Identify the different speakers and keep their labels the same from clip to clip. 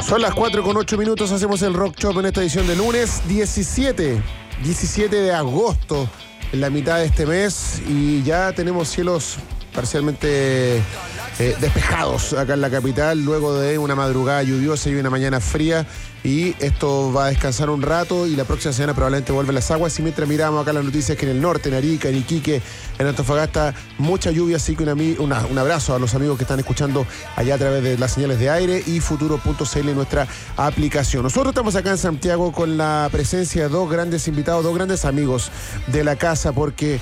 Speaker 1: Son las 4:08, hacemos el Rock Shop en esta edición de lunes 17 de agosto, en la mitad de este mes, y ya tenemos cielos parcialmente despejados acá en la capital, luego de una madrugada lluviosa y una mañana fría, y esto va a descansar un rato y la próxima semana probablemente vuelven las aguas. Y mientras miramos acá las noticias que en el norte, en Arica, en Iquique, en Antofagasta, mucha lluvia, así que un abrazo a los amigos que están escuchando allá a través de las señales de aire y futuro.cl en nuestra aplicación. Nosotros estamos acá en Santiago con la presencia de dos grandes invitados, dos grandes amigos de la casa, porque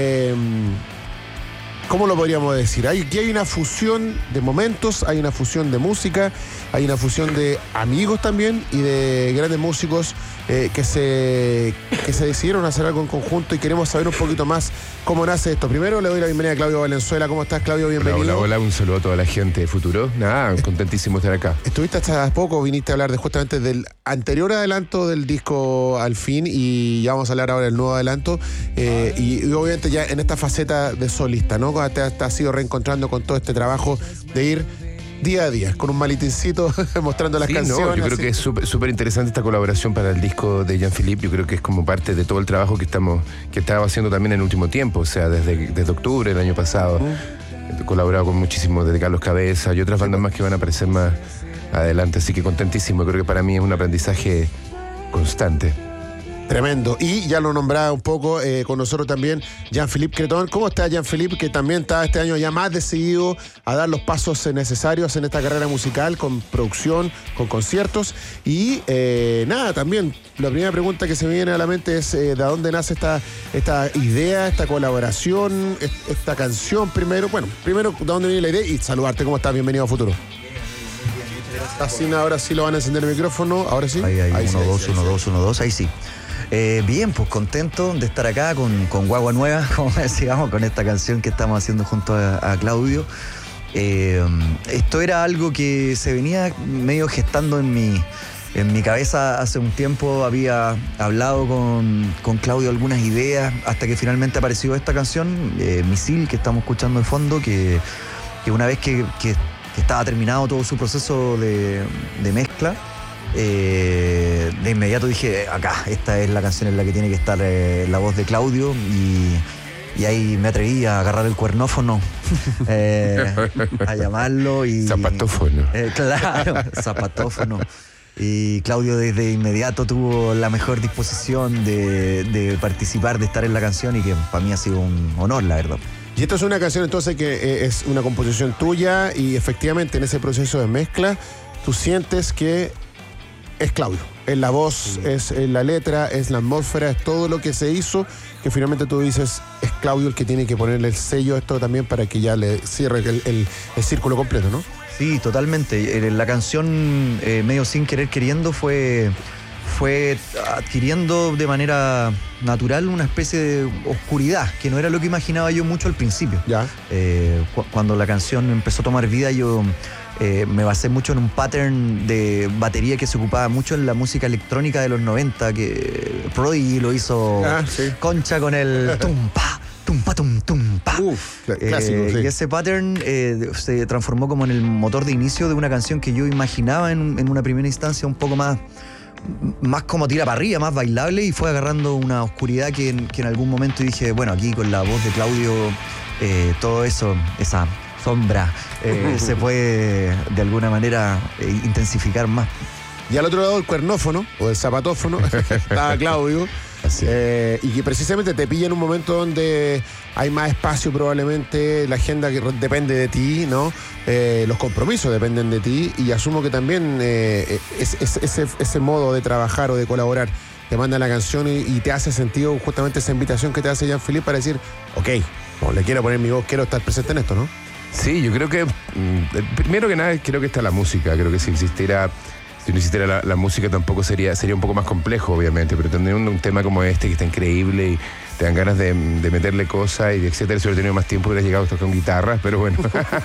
Speaker 1: ¿cómo lo podríamos decir? Aquí hay una fusión de momentos, hay una fusión de música, hay una fusión de amigos también y de grandes músicos que se decidieron hacer algo en conjunto, y queremos saber un poquito más cómo nace esto. Primero le doy la bienvenida a Claudio Valenzuela. ¿Cómo estás, Claudio? Bienvenido.
Speaker 2: Hola, un saludo a toda la gente de Futuro. Nada, contentísimo de estar acá.
Speaker 1: Estuviste hasta poco, viniste a hablar justamente del anterior adelanto del disco Al Fin, y ya vamos a hablar ahora del nuevo adelanto, y obviamente ya en esta faceta de solista, ¿no? Te has ido reencontrando con todo este trabajo de ir día a día, con un maletincito mostrando las canciones.
Speaker 2: No, yo creo que es súper interesante esta colaboración para el disco de Jean-Philippe. Yo creo que es como parte de todo el trabajo que estaba haciendo también en el último tiempo, o sea, desde octubre del año pasado. He colaborado con muchísimos, desde Carlos Cabeza y otras bandas más que van a aparecer más adelante, así que contentísimo. Creo que para mí es un aprendizaje constante.
Speaker 1: Tremendo. Y ya lo nombraba un poco con nosotros también Jean-Philippe Cretón. ¿Cómo está Jean-Philippe? Que también está este año ya más decidido a dar los pasos necesarios en esta carrera musical, con producción, con conciertos. Y nada, también la primera pregunta que se me viene a la mente es ¿de dónde nace esta idea, esta colaboración, esta canción? Primero, ¿de dónde viene la idea? Y saludarte. ¿Cómo estás? Bienvenido a Futuro. Así, ahora sí lo van a encender el micrófono. Ahora sí.
Speaker 3: Ahí 1, 2, ahí sí. Bien, pues contento de estar acá con Guagua Nueva, como decíamos, con esta canción que estamos haciendo junto a Claudio. Esto era algo que se venía medio gestando en mi cabeza hace un tiempo. Había hablado con Claudio algunas ideas hasta que finalmente apareció esta canción, Misil, que estamos escuchando de fondo, que una vez que estaba terminado todo su proceso de mezcla, de inmediato dije, acá, esta es la canción en la que tiene que estar la voz de Claudio, y ahí me atreví a agarrar el cuernófono, a llamarlo.
Speaker 2: Zapatófono.
Speaker 3: Claro, zapatófono. Y Claudio desde inmediato tuvo la mejor disposición de participar, de estar en la canción, y que para mí ha sido un honor, la verdad.
Speaker 1: Y esta es una canción entonces que es una composición tuya, y efectivamente en ese proceso de mezcla tú sientes que es Claudio, es la voz, es la letra, es la atmósfera, es todo lo que se hizo, que finalmente tú dices, es Claudio el que tiene que ponerle el sello a esto también para que ya le cierre el círculo completo, ¿no?
Speaker 3: Sí, totalmente. La canción, medio sin querer queriendo, fue adquiriendo de manera natural una especie de oscuridad, que no era lo que imaginaba yo mucho al principio.
Speaker 1: Ya.
Speaker 3: Cuando la canción empezó a tomar vida, yo me basé mucho en un pattern de batería que se ocupaba mucho en la música electrónica de los 90, que Prodigy lo hizo Concha con el tumpa, tumpa, tum, tumpa.
Speaker 1: Clásico, sí.
Speaker 3: Y ese pattern se transformó como en el motor de inicio de una canción que yo imaginaba en una primera instancia un poco más como tira para arriba, más bailable, y fue agarrando una oscuridad que en algún momento dije, bueno, aquí con la voz de Claudio, todo eso, esa sombra, se puede de alguna manera intensificar más.
Speaker 1: Y al otro lado el cuernófono o el zapatófono estaba Claudio, y que precisamente te pilla en un momento donde hay más espacio, probablemente la agenda que depende de ti, ¿no? Los compromisos dependen de ti, y asumo que también ese modo de trabajar o de colaborar te manda la canción y te hace sentido justamente esa invitación que te hace Jean-Philippe para decir, ok, le quiero poner mi voz, quiero estar presente en esto, ¿no?
Speaker 2: Sí, yo creo que primero que nada creo que está la música. Creo que si no existiera la música tampoco sería un poco más complejo, obviamente, pero tener un tema como este que está increíble y te dan ganas de meterle cosas y etcétera. Si hubiera tenido más tiempo hubiera llegado a tocar con guitarras, pero bueno.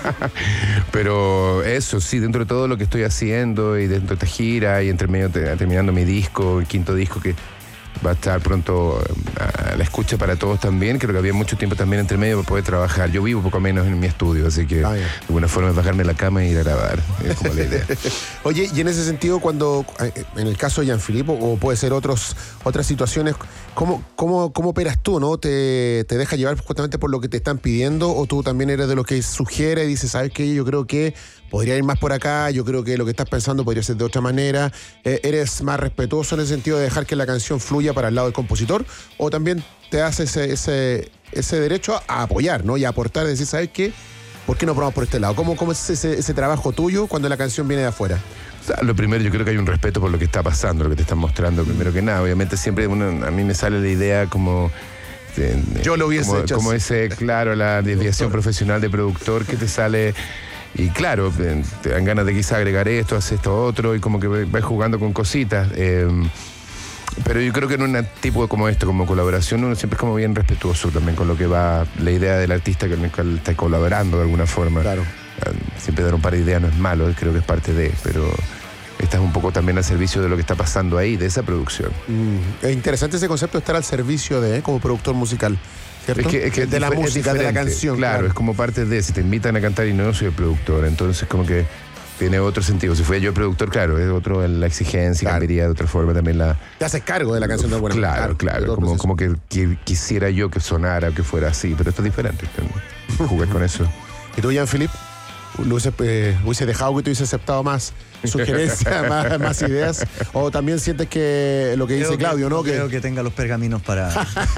Speaker 2: Pero eso sí, dentro de todo lo que estoy haciendo y dentro de esta gira y entre medio terminando mi disco, el quinto disco, que va a estar pronto a la escucha para todos también. Creo que había mucho tiempo también entre medio para poder trabajar. Yo vivo poco menos en mi estudio, así que de alguna forma es bajarme la cama e ir a grabar. Es como la idea.
Speaker 1: Oye, y en ese sentido, cuando, en el caso de Jean-Philippe, o puede ser otras situaciones, ¿cómo operas tú, no? ¿Te deja llevar justamente por lo que te están pidiendo, o tú también eres de los que sugiere y dices, ¿sabes qué? Yo creo que podría ir más por acá, yo creo que lo que estás pensando podría ser de otra manera? ¿Eres más respetuoso en el sentido de dejar que la canción fluya para el lado del compositor, o también te das ese derecho a apoyar, ¿no? Y a aportar, decir, ¿sabes qué? ¿Por qué no probamos por este lado? ¿Cómo es ese trabajo tuyo cuando la canción viene de afuera?
Speaker 2: O sea, lo primero, yo creo que hay un respeto por lo que está pasando, lo que te están mostrando, primero que nada. Obviamente siempre a mí me sale la idea como...
Speaker 1: yo lo hubiese hecho
Speaker 2: como
Speaker 1: así.
Speaker 2: Claro, la desviación profesional de productor que te sale... Y claro, te dan ganas de quizá agregar esto, hacer esto otro, y como que vas jugando con cositas. Pero yo creo que en un tipo como esto, como colaboración, uno siempre es como bien respetuoso también con lo que va, la idea del artista con el cual está colaborando de alguna forma.
Speaker 1: Claro.
Speaker 2: Siempre dar un par de ideas no es malo, creo que es parte de, pero estás un poco también al servicio de lo que está pasando ahí, de esa producción.
Speaker 1: Es interesante ese concepto de estar al servicio de, como productor musical. ¿Cierto?
Speaker 2: Es que
Speaker 1: de la música, de la canción.
Speaker 2: Claro, es como parte de, si te invitan a cantar y no soy el productor, entonces como que tiene otro sentido. Si fuera yo el productor, claro, es otro la exigencia, cambiaría de otra forma también la...
Speaker 1: Te haces cargo de la canción de alguna manera.
Speaker 2: Claro, como que quisiera yo que sonara, que fuera así, pero esto es diferente, jugar con eso.
Speaker 1: ¿Y tú, Jean-Philippe? ¿Hubiese dejado que tú hubiese aceptado más sugerencias, más ideas? ¿O también sientes que lo que dice Claudio, no?
Speaker 3: Creo que tenga los pergaminos para...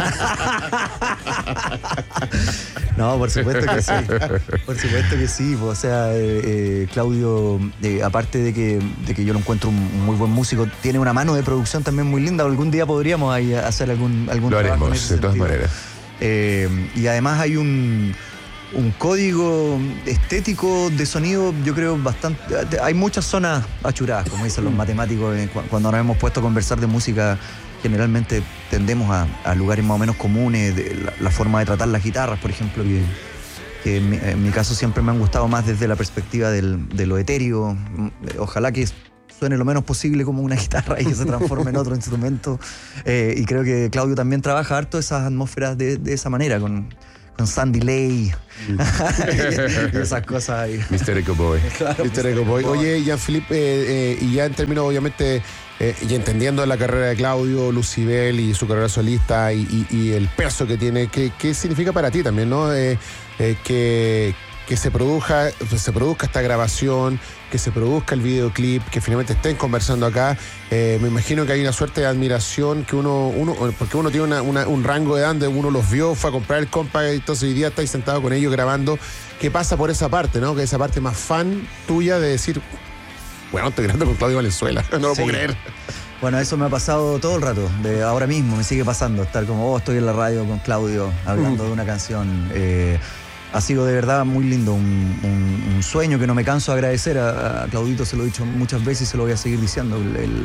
Speaker 3: No, por supuesto que sí. Por supuesto que sí. O sea, Claudio, aparte de que yo lo encuentro un muy buen músico, tiene una mano de producción también muy linda. Algún día podríamos ahí hacer algún
Speaker 2: lo haremos, de todas maneras.
Speaker 3: Y además hay un código estético de sonido, yo creo, bastante... Hay muchas zonas achuradas, como dicen los matemáticos. Cuando nos hemos puesto a conversar de música, generalmente tendemos a lugares más o menos comunes, la forma de tratar las guitarras, por ejemplo, que en mi caso siempre me han gustado más desde la perspectiva de lo etéreo. Ojalá que suene lo menos posible como una guitarra y que se transforme en otro instrumento. Y creo que Claudio también trabaja harto esas atmósferas de esa manera, con Sandy Lay y esas cosas ahí.
Speaker 2: Mr. Echo Boy.
Speaker 1: Claro, Mr. Echo Boy. Oye, Jean-Philippe, y ya en términos, obviamente, y entendiendo la carrera de Claudio, Lucibel y su carrera solista y el peso que tiene, ¿qué significa para ti también, no? Que se produzca esta grabación, que se produzca el videoclip, que finalmente estén conversando acá. Me imagino que hay una suerte de admiración que uno porque uno tiene un rango de edad donde uno los vio, fue a comprar el compact, entonces hoy día estáis sentado con ellos grabando. ¿Qué pasa por esa parte, no? Que esa parte más fan tuya de decir, bueno, estoy grabando con Claudio Valenzuela, no lo puedo creer.
Speaker 3: Bueno, eso me ha pasado todo el rato, de ahora mismo me sigue pasando, estar como, estoy en la radio con Claudio hablando de una canción. Ha sido de verdad muy lindo, un sueño que no me canso de agradecer. A Claudito se lo he dicho muchas veces y se lo voy a seguir diciendo.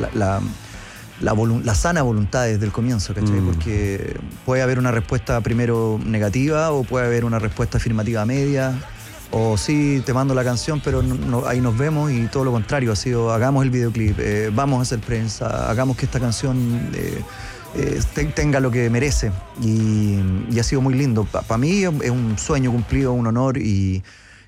Speaker 3: La sana voluntad desde el comienzo, ¿cachai? Porque puede haber una respuesta primero negativa o puede haber una respuesta afirmativa media. O sí, te mando la canción, pero ahí nos vemos, y todo lo contrario. Ha sido, hagamos el videoclip, vamos a hacer prensa, hagamos que esta canción... tenga lo que merece, y ha sido muy lindo. Para mí es un sueño cumplido, un honor, y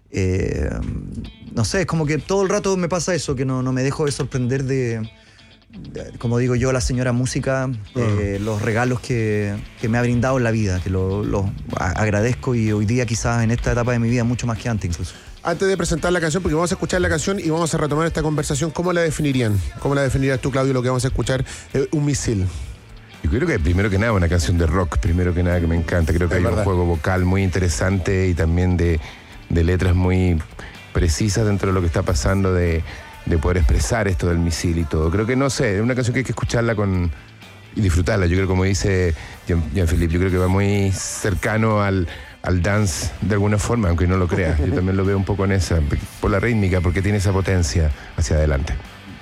Speaker 3: no sé, es como que todo el rato me pasa eso, que no me dejo de sorprender de como digo yo, la señora música, los regalos que me ha brindado en la vida, que los agradezco, y hoy día quizás en esta etapa de mi vida mucho más que antes incluso.
Speaker 1: Antes de presentar la canción, porque vamos a escuchar la canción y vamos a retomar esta conversación, ¿cómo la definirían? ¿Cómo la definirías tú, Claudio, lo que vamos a escuchar? Un misil.
Speaker 2: Yo creo que primero que nada una canción de rock, primero que nada, que me encanta. Creo que hay un juego vocal muy interesante y también de letras muy precisas dentro de lo que está pasando, de poder expresar esto del misil y todo. Creo que, no sé, es una canción que hay que escucharla y disfrutarla. Yo creo, como dice Jean-Philippe, yo creo que va muy cercano al dance de alguna forma, aunque no lo creas. Yo también lo veo un poco en esa, por la rítmica, porque tiene esa potencia hacia adelante.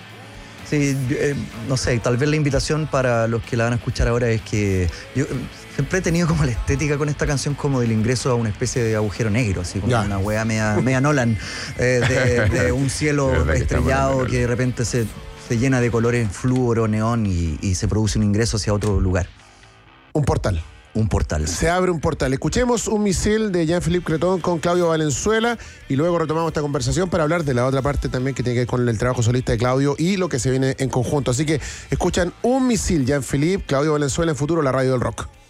Speaker 3: Sí, no sé, tal vez la invitación para los que la van a escuchar ahora es que Siempre he tenido como la estética con esta canción como del ingreso a una especie de agujero negro, así como una weá media Nolan, de un cielo estrellado que de repente se llena de colores fluoro, neón y se produce un ingreso hacia otro lugar.
Speaker 1: Un portal.
Speaker 3: Un portal.
Speaker 1: Se abre un portal. Escuchemos Un misil de Jean-Philippe Cretón con Claudio Valenzuela y luego retomamos esta conversación para hablar de la otra parte también que tiene que ver con el trabajo solista de Claudio y lo que se viene en conjunto. Así que escuchan Un misil, Jean-Philippe, Claudio Valenzuela en Futuro, la radio del rock.